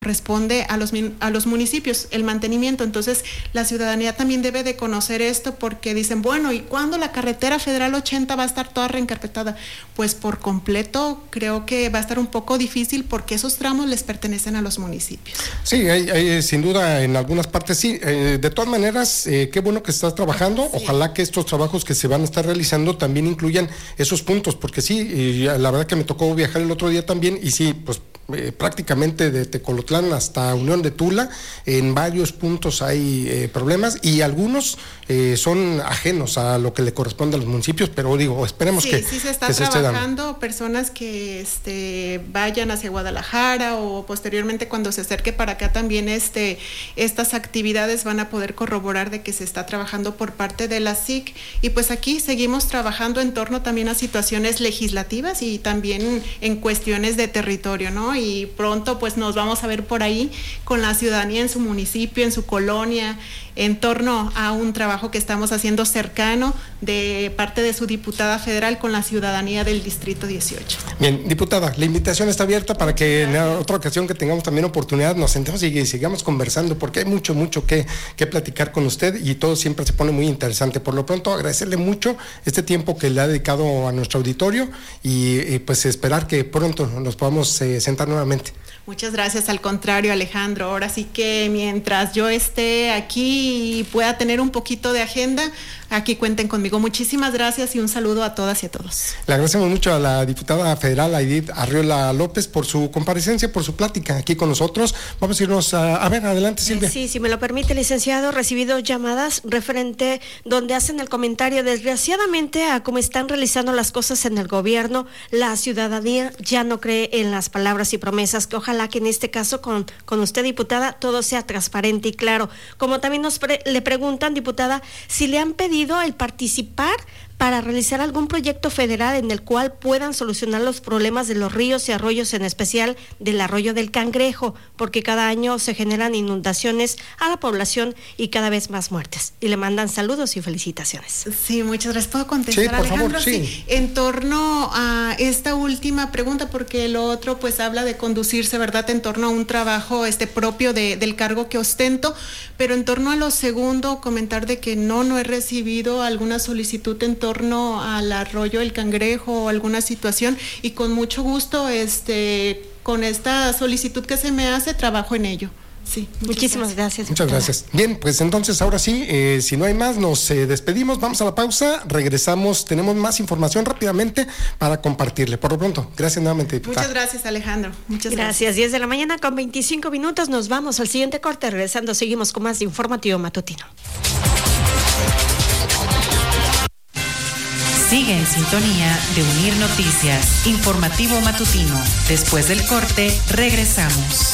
corresponde a los municipios, el mantenimiento. Entonces, la ciudadanía también debe de conocer esto, porque dicen, bueno, ¿y cuándo la carretera federal 80 va a estar toda reencarpetada? Pues por completo creo que va a estar un poco difícil, porque esos tramos les pertenecen a los municipios. Sí, hay sin duda en algunas partes sí. De todas maneras, qué bueno que estás trabajando. Sí. Ojalá que estos trabajos que se van a estar realizando también incluyan esos puntos, porque sí, la verdad que me tocó viajar el otro día también, y sí, pues prácticamente de Tecolotlán hasta Unión de Tula, en varios puntos hay problemas, y algunos son ajenos a lo que le corresponde a los municipios, pero digo, esperemos que sí se está trabajando, personas que vayan hacia Guadalajara o posteriormente cuando se acerque para acá también estas actividades van a poder corroborar de que se está trabajando por parte de la SIC, y pues aquí seguimos trabajando en torno también a situaciones legislativas y también en cuestiones de territorio, ¿no? Y pronto pues nos vamos a ver por ahí con la ciudadanía en su municipio, en su colonia, en torno a un trabajo que estamos haciendo cercano de parte de su diputada federal con la ciudadanía del Distrito 18. Bien, diputada, la invitación está abierta para que en otra ocasión que tengamos también oportunidad nos sentemos y sigamos conversando, porque hay mucho que platicar con usted y todo siempre se pone muy interesante. Por lo pronto, agradecerle mucho este tiempo que le ha dedicado a nuestro auditorio y pues esperar que pronto nos podamos sentar nuevamente. Muchas gracias, al contrario, Alejandro. Ahora sí que mientras yo esté aquí y pueda tener un poquito de agenda, aquí cuenten conmigo. Muchísimas gracias y un saludo a todas y a todos. Le agradecemos mucho a la diputada federal Aidit Arriola López por su comparecencia, por su plática aquí con nosotros. Vamos a irnos a ver, adelante, Silvia. Sí, si me lo permite, licenciado, recibido llamadas referente donde hacen el comentario, desgraciadamente, a cómo están realizando las cosas en el gobierno, la ciudadanía ya no cree en las palabras y promesas, que ojalá que en este caso con usted, diputada, todo sea transparente y claro. Como también le preguntan, diputada, si le han pedido el participar para realizar algún proyecto federal en el cual puedan solucionar los problemas de los ríos y arroyos, en especial del arroyo del Cangrejo, porque cada año se generan inundaciones a la población y cada vez más muertes. Y le mandan saludos y felicitaciones. Sí, muchas gracias. ¿Puedo contestar, sí, por Alejandro? Favor, sí. En torno a esta última pregunta, porque lo otro pues habla de conducirse, ¿verdad?, en torno a un trabajo propio del cargo que ostento, pero en torno a lo segundo, comentar de que no he recibido alguna solicitud en torno al arroyo del Cangrejo o alguna situación, y con mucho gusto con esta solicitud que se me hace, trabajo en ello. Sí, muchísimas gracias. Muchas gracias. Bien, pues entonces ahora sí, si no hay más, nos despedimos, vamos a la pausa, regresamos, tenemos más información rápidamente para compartirle. Por lo pronto, gracias nuevamente, diputada. Muchas gracias, Alejandro. Muchas gracias. 10 de la mañana con 25 minutos, nos vamos al siguiente corte, regresando seguimos con más de Informativo Matutino. Sigue en sintonía de Unir Noticias, Informativo Matutino. Después del corte, regresamos.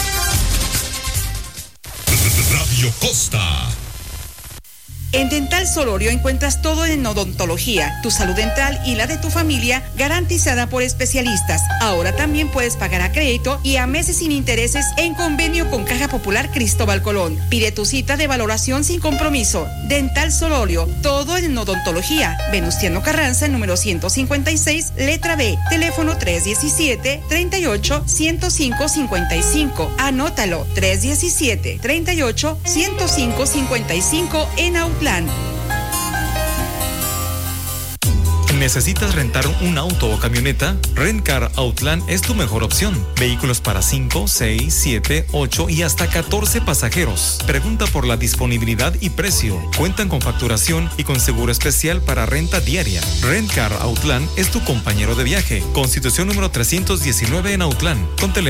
Radio Costa. En Dental Solorio encuentras todo en odontología, tu salud dental y la de tu familia garantizada por especialistas. Ahora también puedes pagar a crédito y a meses sin intereses en convenio con Caja Popular Cristóbal Colón. Pide tu cita de valoración sin compromiso. Dental Solorio, todo en odontología. Venustiano Carranza, número 156, letra B. Teléfono 317-38-105-55. Anótalo, 317-38-105-55 en Autlán. ¿Necesitas rentar un auto o camioneta? Rentcar Outland es tu mejor opción. Vehículos para 5, 6, 7, 8 y hasta 14 pasajeros. Pregunta por la disponibilidad y precio. Cuentan con facturación y con seguro especial para renta diaria. Rentcar Outland es tu compañero de viaje. Constitución número 319 en Autlán. Con teléfono